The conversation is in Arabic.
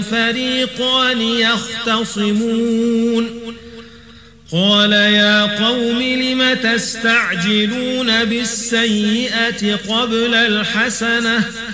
فريقان يختصمون قال يا قوم لم تستعجلون بالسيئة قبل الحسنة